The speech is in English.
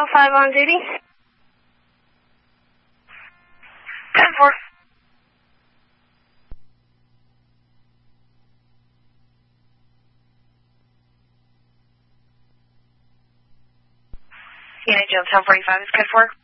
5 on duty. 10-4. Unit Jones 1045 is good for.